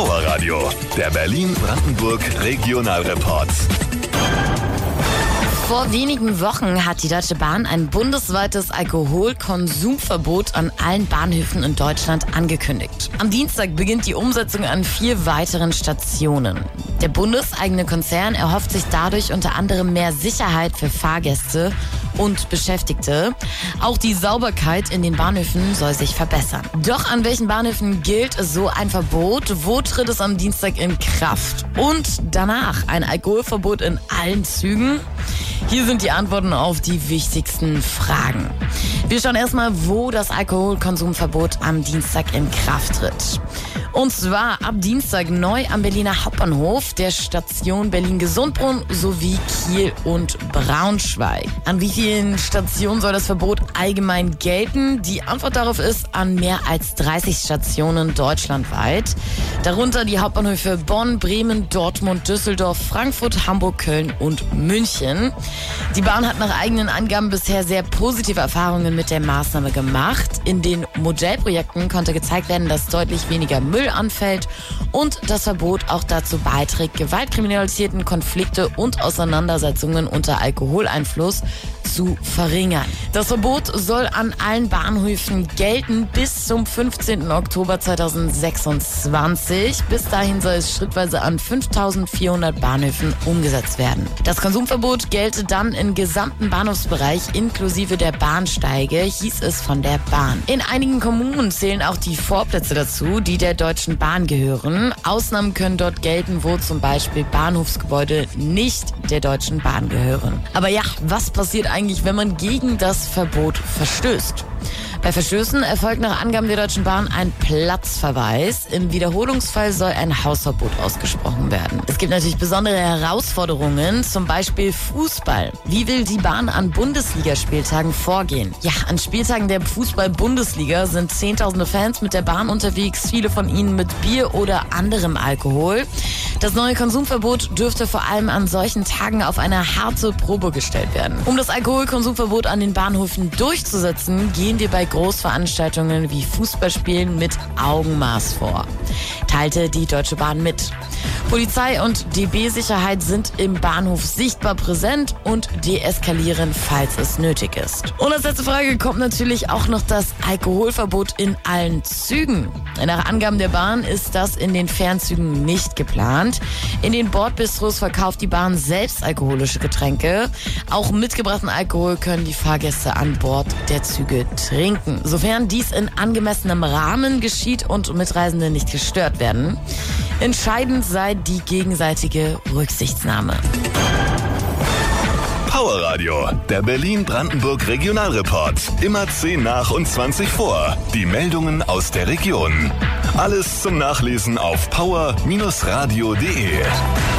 Power Radio, der Berlin-Brandenburg Regionalreport. Vor wenigen Wochen hat die Deutsche Bahn ein bundesweites Alkoholkonsumverbot an allen Bahnhöfen in Deutschland angekündigt. Am Dienstag beginnt die Umsetzung an 4 weiteren Stationen. Der bundeseigene Konzern erhofft sich dadurch unter anderem mehr Sicherheit für Fahrgäste und Beschäftigte. Auch die Sauberkeit in den Bahnhöfen soll sich verbessern. Doch an welchen Bahnhöfen gilt so ein Verbot? Wo tritt es am Dienstag in Kraft? Und danach ein Alkoholverbot in allen Zügen? Hier sind die Antworten auf die wichtigsten Fragen. Wir schauen erstmal, wo das Alkoholkonsumverbot am Dienstag in Kraft tritt. Und zwar ab Dienstag neu am Berliner Hauptbahnhof, der Station Berlin-Gesundbrunnen sowie Kiel und Braunschweig. An wie vielen Stationen soll das Verbot allgemein gelten? Die Antwort darauf ist an mehr als 30 Stationen deutschlandweit. Darunter die Hauptbahnhöfe Bonn, Bremen, Dortmund, Düsseldorf, Frankfurt, Hamburg, Köln und München. Die Bahn hat nach eigenen Angaben bisher sehr positive Erfahrungen mit der Maßnahme gemacht. In den Modellprojekten konnte gezeigt werden, dass deutlich weniger Müll anfällt und das Verbot auch dazu beiträgt, Gewaltkriminalitäten, Konflikte und Auseinandersetzungen unter Alkoholeinfluss zu verringern. Das Verbot soll an allen Bahnhöfen gelten bis zum 15. Oktober 2026. Bis dahin soll es schrittweise an 5.400 Bahnhöfen umgesetzt werden. Das Konsumverbot gelte dann im gesamten Bahnhofsbereich inklusive der Bahnsteige, hieß es von der Bahn. In einigen Kommunen zählen auch die Vorplätze dazu, die der Deutschen Bahn gehören. Ausnahmen können dort gelten, wo zum Beispiel Bahnhofsgebäude nicht der Deutschen Bahn gehören. Aber ja, was passiert eigentlich, wenn man gegen das Verbot verstößt? Bei Verstößen erfolgt nach Angaben der Deutschen Bahn ein Platzverweis. Im Wiederholungsfall soll ein Hausverbot ausgesprochen werden. Es gibt natürlich besondere Herausforderungen, zum Beispiel Fußball. Wie will die Bahn an Bundesligaspieltagen vorgehen? Ja, an Spieltagen der Fußball-Bundesliga sind Zehntausende Fans mit der Bahn unterwegs, viele von ihnen mit Bier oder anderem Alkohol. Das neue Konsumverbot dürfte vor allem an solchen Tagen auf eine harte Probe gestellt werden. Um das Alkoholkonsumverbot an den Bahnhöfen durchzusetzen, gehen wir bei Großveranstaltungen wie Fußballspielen mit Augenmaß vor, teilte die Deutsche Bahn mit. Polizei und DB-Sicherheit sind im Bahnhof sichtbar präsent und deeskalieren, falls es nötig ist. Und als letzte Frage kommt natürlich auch noch das Alkoholverbot in allen Zügen. Nach Angaben der Bahn ist das in den Fernzügen nicht geplant. In den Bordbistros verkauft die Bahn selbst alkoholische Getränke. Auch mitgebrachten Alkohol können die Fahrgäste an Bord der Züge trinken, sofern dies in angemessenem Rahmen geschieht und Mitreisende nicht gestört werden. Entscheidend sei die gegenseitige Rücksichtnahme. Power Radio, der Berlin-Brandenburg Regionalreport. Immer 10 nach und 20 vor. Die Meldungen aus der Region. Alles zum Nachlesen auf power-radio.de.